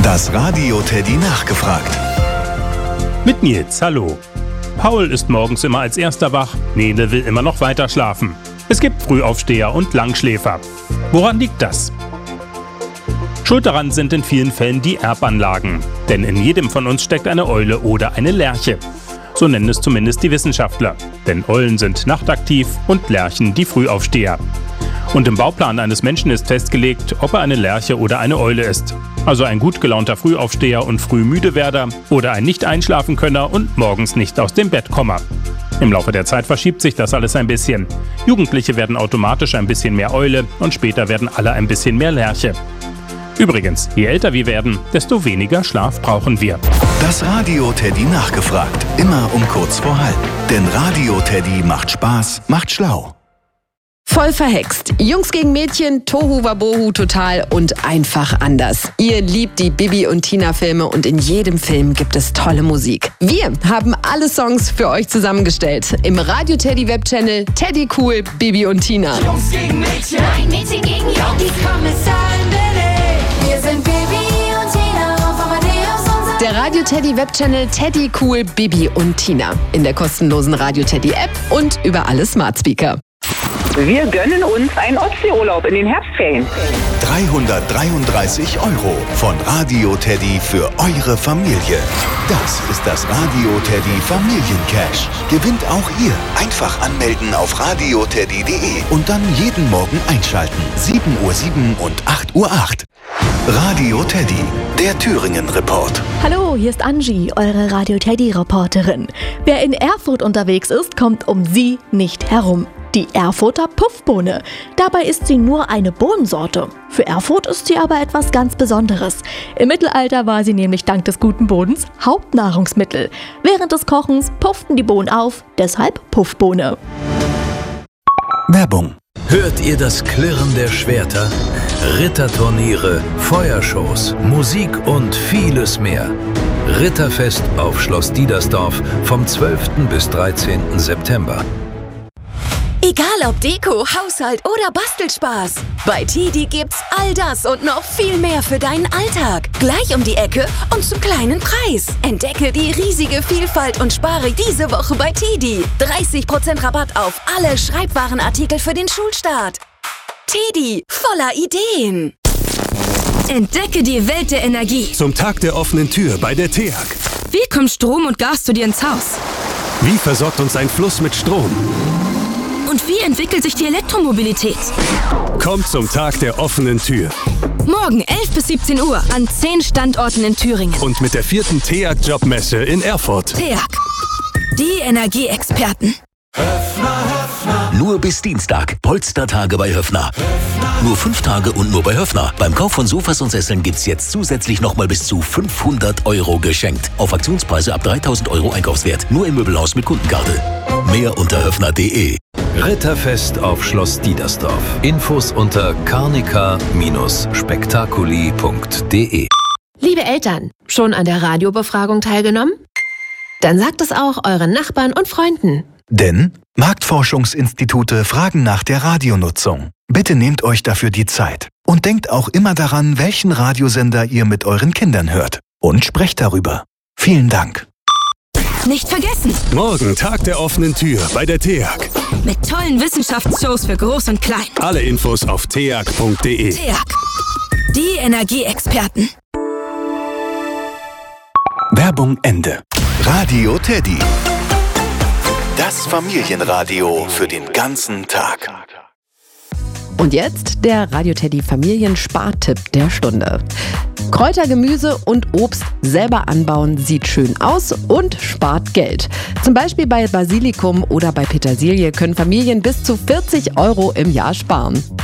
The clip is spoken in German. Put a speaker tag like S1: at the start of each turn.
S1: Das Radio Teddy nachgefragt.
S2: Mit Nils, hallo. Paul ist morgens immer als erster wach, Nele will immer noch weiter schlafen. Es gibt Frühaufsteher und Langschläfer. Woran liegt das? Schuld daran sind in vielen Fällen die Erbanlagen. Denn in jedem von uns steckt eine Eule oder eine Lerche. So nennen es zumindest die Wissenschaftler. Denn Eulen sind nachtaktiv und Lerchen die Frühaufsteher. Und im Bauplan eines Menschen ist festgelegt, ob er eine Lerche oder eine Eule ist. Also ein gut gelaunter Frühaufsteher und Frühmüdewerder oder ein Nicht-Einschlafen-Könner und morgens nicht aus dem Bett Kommer. Im Laufe der Zeit verschiebt sich das alles ein bisschen. Jugendliche werden automatisch ein bisschen mehr Eule und später werden alle ein bisschen mehr Lerche. Übrigens, je älter wir werden, desto weniger Schlaf brauchen wir.
S1: Das Radio Teddy nachgefragt. Immer um kurz vor halb. Denn Radio Teddy macht Spaß, macht schlau.
S3: Voll verhext. Jungs gegen Mädchen, Tohu Wabohu total und einfach anders. Ihr liebt die Bibi und Tina Filme und in jedem Film gibt es tolle Musik. Wir haben alle Songs für euch zusammengestellt. Im Radio Teddy Webchannel Teddy Cool, Bibi und Tina.
S4: Jungs gegen Mädchen, ein Mädchen gegen Jungs. Die Kommissarin Billy. Wir sind Bibi und Tina auf Amadeus und
S3: Der Radio Teddy Webchannel Teddy Cool, Bibi und Tina. In der kostenlosen Radio Teddy App und über alle Smart Speaker.
S5: Wir gönnen uns einen Ostseeurlaub in den Herbstferien.
S1: 333 € von Radio Teddy für eure Familie. Das ist das Radio Teddy Familiencash. Gewinnt auch ihr. Einfach anmelden auf radioteddy.de und dann jeden Morgen einschalten. 7:07 Uhr und 8:08 Uhr. Radio Teddy, der Thüringen-Report.
S6: Hallo, hier ist Angie, eure Radio Teddy-Reporterin. Wer in Erfurt unterwegs ist, kommt um sie nicht herum. Die Erfurter Puffbohne. Dabei ist sie nur eine Bohnensorte. Für Erfurt ist sie aber etwas ganz Besonderes. Im Mittelalter war sie nämlich dank des guten Bodens Hauptnahrungsmittel. Während des Kochens pufften die Bohnen auf, deshalb Puffbohne.
S1: Werbung.
S7: Hört ihr das Klirren der Schwerter? Ritterturniere, Feuershows, Musik und vieles mehr. Ritterfest auf Schloss Diedersdorf vom 12. bis 13. September.
S8: Egal ob Deko, Haushalt oder Bastelspaß. Bei Teddy gibt's all das und noch viel mehr für deinen Alltag. Gleich um die Ecke und zum kleinen Preis. Entdecke die riesige Vielfalt und spare diese Woche bei Teddy. 30% Rabatt auf alle Schreibwarenartikel für den Schulstart. Teddy, voller Ideen.
S9: Entdecke die Welt der Energie.
S10: Zum Tag der offenen Tür bei der TEAG.
S9: Wie kommt Strom und Gas zu dir ins Haus?
S10: Wie versorgt uns ein Fluss mit Strom?
S9: Und wie entwickelt sich die Elektromobilität?
S10: Kommt zum Tag der offenen Tür.
S9: Morgen 11 bis 17 Uhr an 10 Standorten in Thüringen.
S10: Und mit der 4. TEAG-Jobmesse in Erfurt.
S9: TEAG, die Energieexperten.
S11: Nur bis Dienstag. Polstertage bei Höffner. Nur 5 Tage und nur bei Höffner. Beim Kauf von Sofas und Sesseln gibt's jetzt zusätzlich nochmal bis zu 500 € geschenkt. Auf Aktionspreise ab 3.000 € Einkaufswert. Nur im Möbelhaus mit Kundenkarte. Mehr unter höffner.de.
S7: Ritterfest auf Schloss Diedersdorf. Infos unter carnica-spektakuli.de.
S12: Liebe Eltern, schon an der Radiobefragung teilgenommen? Dann sagt es auch euren Nachbarn und Freunden.
S1: Denn Marktforschungsinstitute fragen nach der Radionutzung. Bitte nehmt euch dafür die Zeit. Und denkt auch immer daran, welchen Radiosender ihr mit euren Kindern hört. Und sprecht darüber. Vielen Dank.
S9: Nicht vergessen!
S10: Morgen Tag der offenen Tür bei der TEAG.
S9: Mit tollen Wissenschaftsshows für Groß und Klein.
S10: Alle Infos auf teag.de.
S9: TEAG, die Energieexperten.
S1: Werbung Ende. Radio Teddy. Das Familienradio für den ganzen Tag.
S3: Und jetzt der Radio Teddy Familienspartipp der Stunde. Kräuter, Gemüse und Obst selber anbauen sieht schön aus und spart Geld. Zum Beispiel bei Basilikum oder bei Petersilie können Familien bis zu 40 € im Jahr sparen.